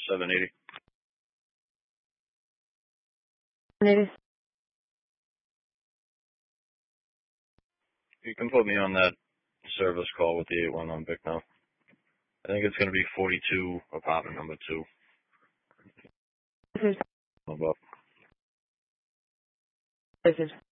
780. You can put me on that service call with the 81 on Vic now. I think it's going to be 42, apartment number 2. This is Above. this is